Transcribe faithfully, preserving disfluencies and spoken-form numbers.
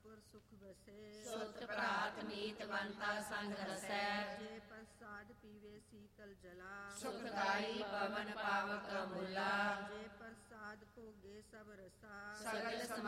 ਪੁਰ ਸੁਖ ਬਸੈ। ਸੁਤ ਪ੍ਰਾਤ ਮੀਤ ਵੰਤਾ ਸੰਗ ਰਸੈ। ਜੇ ਪ੍ਰਸਾਦ ਪੀਵੇ ਸੀਤਲ ਜਲਾ। ਸੁਖਦਾਈ ਪਵਨ ਪਾਵਕ ਅਮੁਲਾ। ਜੇ ਪ੍ਰਸਾਦ ਭੋਗੇ ਸਭ ਰਸਾ। ਸਗਲ